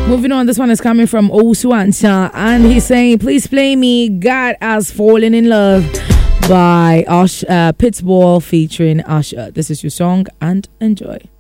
Moving on, this one is coming from Osuancha, and he's saying, please play me God Has Fallen in Love by Pittsball featuring Usher. This is your song, and enjoy.